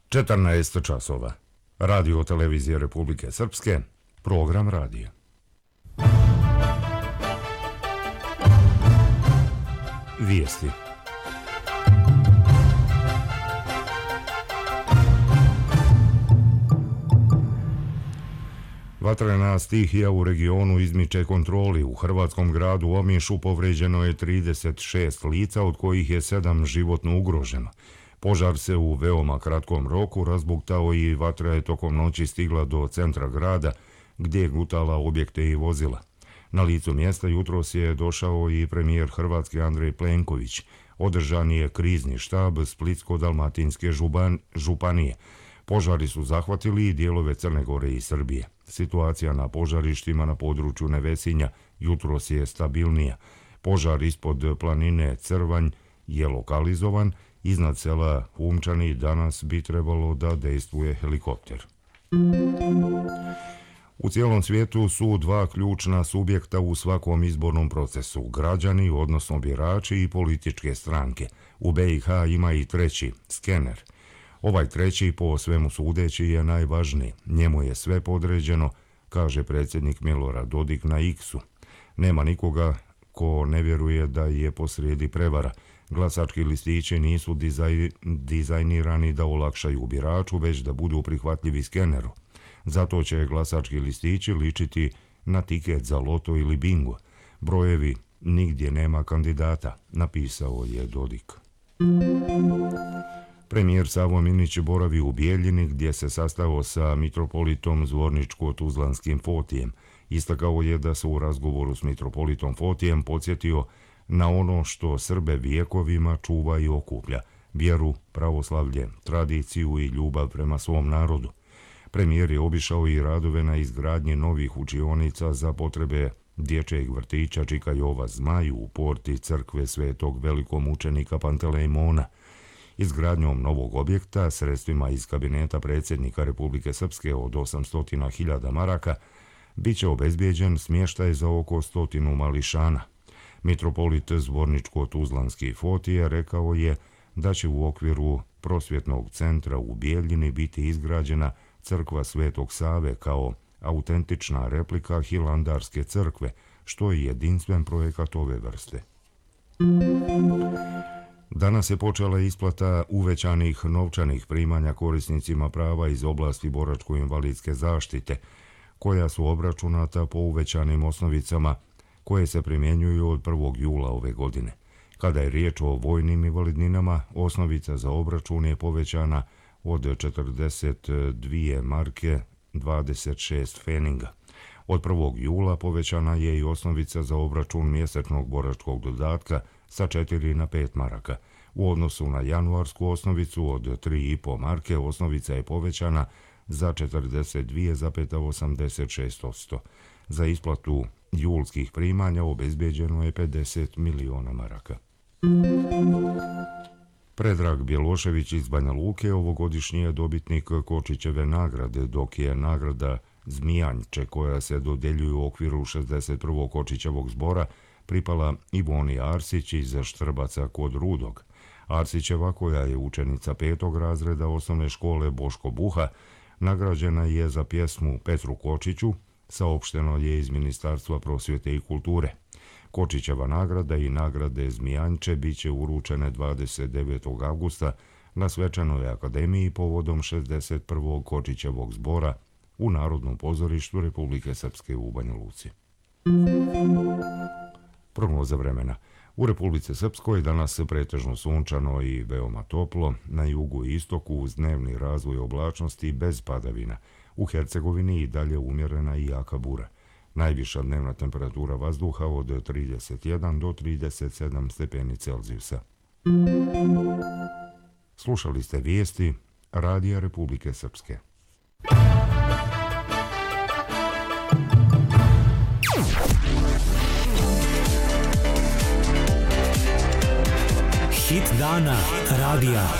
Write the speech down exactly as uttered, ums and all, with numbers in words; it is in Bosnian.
četrnaest časova. Radio televizije Republike Srpske, program radija. Vijesti. Vatrena stihija u regionu izmiče kontroli. U hrvatskom gradu Omišu povređeno je trideset šest lica, od kojih je sedam životno ugroženo. Požar se u veoma kratkom roku razbuktao i vatra je tokom noći stigla do centra grada, gdje je gutala objekte i vozila. Na licu mjesta jutros je došao i premijer Hrvatske Andrej Plenković. Održan je krizni štab Splitsko-dalmatinske županije. Požari su zahvatili i dijelove Crne Gore i Srbije. Situacija na požarištima na području Nevesinja jutros je stabilnija. Požar ispod planine Crvanj je lokalizovan. Iznad sela Humčani danas bi trebalo da dejstvuje helikopter. U cijelom svijetu su dva ključna subjekta u svakom izbornom procesu, građani, odnosno birači i političke stranke. U B i H ima i treći, skener. Ovaj treći, po svemu sudeći, je najvažniji. Njemu je sve podređeno, kaže predsjednik Milorad Dodik na X-u. Nema nikoga ko ne vjeruje da je posrijedi prevara. Glasački listići nisu dizaj, dizajnirani da olakšaju biraču, već da budu prihvatljivi skeneru. Zato će glasački listići ličiti na tiket za loto ili bingo. Brojevi nigdje nema kandidata, napisao je Dodik. Premijer Savo Minić boravi u Bijeljini, gdje se sastao sa mitropolitom Zvorničko-Tuzlanskim Fotijem. Istakao je da se u razgovoru s mitropolitom Fotijem podsjetio na ono što Srbe vijekovima čuva i okuplja, vjeru, pravoslavlje, tradiciju i ljubav prema svom narodu. Premijer je obišao i radove na izgradnji novih učionica za potrebe dječjeg vrtića Čika Jova Zmaju u porti crkve Svetog velikomučenika Pantelejmona. Izgradnjom novog objekta, sredstvima iz kabineta predsjednika Republike Srpske od osamsto hiljada maraka, bit će obezbijeđen smještaj za oko stotinu mališana. Mitropolit Zvorničko-Tuzlanski Fotije rekao je da će u okviru prosvjetnog centra u Bijeljini biti izgrađena crkva Svetog Save kao autentična replika Hilandarske crkve, što je jedinstven projekat ove vrste. Danas je počela isplata uvećanih novčanih primanja korisnicima prava iz oblasti boračko-invalidske zaštite, koja su obračunata po uvećanim osnovicama koje se primjenjuju od prvog jula ove godine. Kada je riječ o vojnim invalidninama, osnovica za obračun je povećana od četrdeset dvije marke dvadeset šest feninga. Od prvog jula povećana je i osnovica za obračun mjesečnog boračkog dodatka sa četiri na pet maraka. U odnosu na januarsku osnovicu od tri i po marke osnovica je povećana za četrdeset dvije zarez osamdeset šest posto. Za isplatu julskih primanja obezbijeđeno je pedeset miliona maraka. Predrag Bjelošević iz Banja Luke ovogodišnji je dobitnik Kočićeve nagrade, dok je nagrada Zmijanče, koja se dodjeljuje u okviru šezdeset prvog Kočićevog zbora, pripala Ivoni Arsić iz Štrbaca kod Rudog. Arsićeva, koja je učenica petog razreda osnovne škole Boško Buha, nagrađena je za pjesmu Petru Kočiću, saopšteno je iz Ministarstva prosvjete i kulture. Kočićeva nagrada i nagrade Zmijanče bit će uručene dvadeset devetog avgusta na Svečanoj akademiji povodom šezdeset prvog Kočićevog zbora u Narodnom pozorištu Republike Srpske u Banja Luci. Prognoza vremena. U Republici Srpskoj danas pretežno sunčano i veoma toplo, na jugu i istoku uz dnevni razvoj oblačnosti bez padavina. U Hercegovini i dalje umjerena i jaka bura. Najviša dnevna temperatura vazduha od trideset jedan do trideset sedam stepeni Celzijusa. Slušali ste vijesti Radija Republike Srpske. Hit dana radija